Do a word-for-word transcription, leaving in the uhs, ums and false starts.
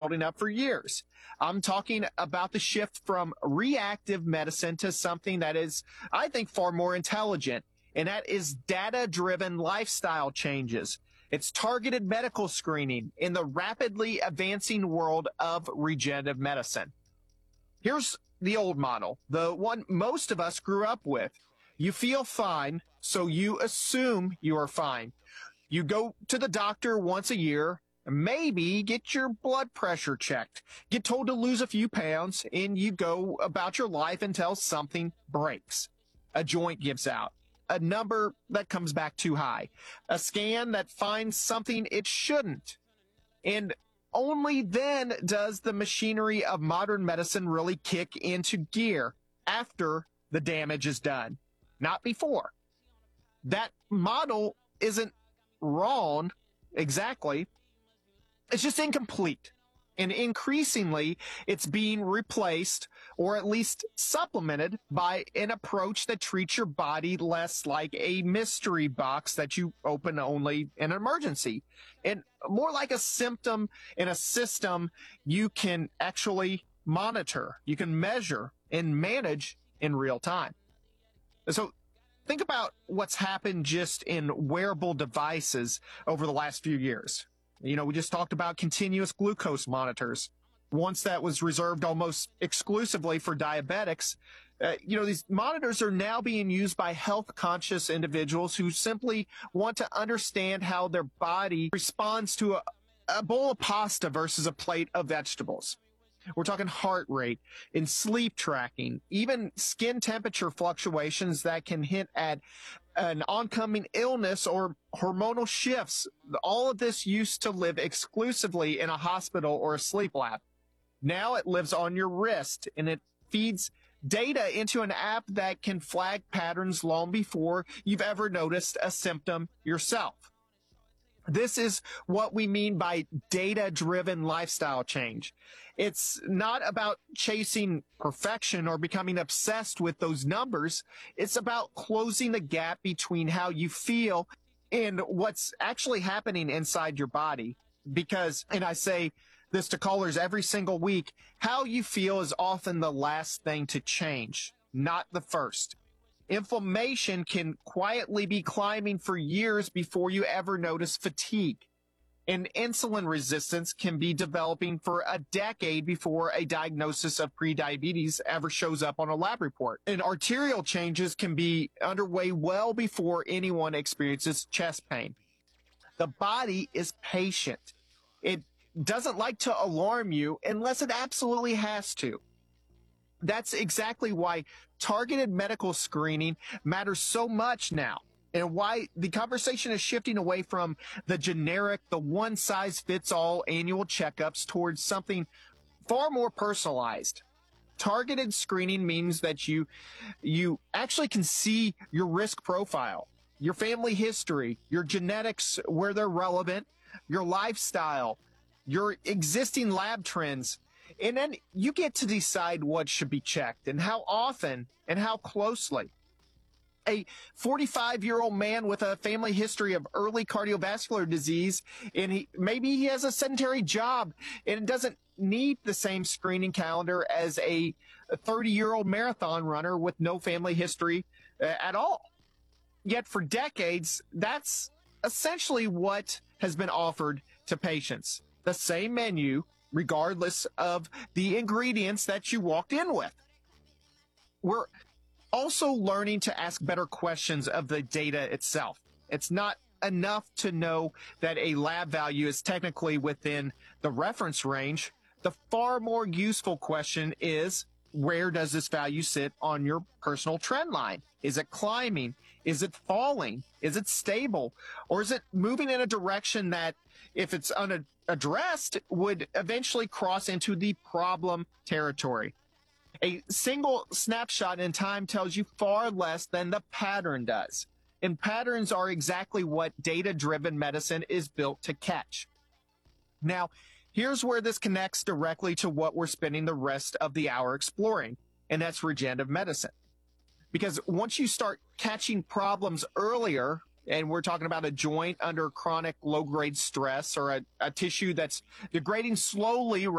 building up for years. I'm talking about the shift from reactive medicine to something that is, I think, far more intelligent, and that is data-driven lifestyle changes. It's targeted medical screening in the rapidly advancing world of regenerative medicine. Here's the old model, the one most of us grew up with. You feel fine, so you assume you are fine. You go to the doctor once a year, maybe get your blood pressure checked, get told to lose a few pounds, and you go about your life until something breaks. A joint gives out, a number that comes back too high, a scan that finds something it shouldn't. And only then does the machinery of modern medicine really kick into gear, after the damage is done, not before. That model isn't wrong exactly. It's just incomplete. And increasingly, it's being replaced, or at least supplemented, by an approach that treats your body less like a mystery box that you open only in an emergency, and more like a symptom in a system you can actually monitor, you can measure and manage in real time. So think about what's happened just in wearable devices over the last few years. You know, we just talked about continuous glucose monitors. Once that was reserved almost exclusively for diabetics, uh, you know, these monitors are now being used by health-conscious individuals who simply want to understand how their body responds to a, a bowl of pasta versus a plate of vegetables. We're talking heart rate and sleep tracking, even skin temperature fluctuations that can hint at an oncoming illness or hormonal shifts. All of this used to live exclusively in a hospital or a sleep lab. Now it lives on your wrist, and it feeds data into an app that can flag patterns long before you've ever noticed a symptom yourself. This is what we mean by data-driven lifestyle change. It's not about chasing perfection or becoming obsessed with those numbers. It's about closing the gap between how you feel and what's actually happening inside your body. Because, and I say this to callers every single week, how you feel is often the last thing to change, not the first. Inflammation can quietly be climbing for years before you ever notice fatigue. And insulin resistance can be developing for a decade before a diagnosis of prediabetes ever shows up on a lab report. And arterial changes can be underway well before anyone experiences chest pain. The body is patient. It doesn't like to alarm you unless it absolutely has to. That's exactly why targeted medical screening matters so much now, and why the conversation is shifting away from the generic, the one-size-fits-all annual checkups towards something far more personalized. Targeted screening means that you, you actually can see your risk profile, your family history, your genetics where they're relevant, your lifestyle, your existing lab trends. And then you get to decide what should be checked and how often and how closely. A forty-five-year-old man with a family history of early cardiovascular disease, and he, maybe he has a sedentary job and doesn't need the same screening calendar as a thirty-year-old marathon runner with no family history uh, at all. Yet for decades, that's essentially what has been offered to patients. The same menu, regardless of the ingredients that you walked in with. We're also learning to ask better questions of the data itself. It's not enough to know that a lab value is technically within the reference range. The far more useful question is, where does this value sit on your personal trend line? Is it climbing? Is it falling? Is it stable? Or is it moving in a direction that, if it's unaddressed, would eventually cross into the problem territory? A single snapshot in time tells you far less than the pattern does. And patterns are exactly what data-driven medicine is built to catch. Now, here's where this connects directly to what we're spending the rest of the hour exploring, and that's regenerative medicine. Because once you start catching problems earlier, and we're talking about a joint under chronic low-grade stress, or a, a tissue that's degrading slowly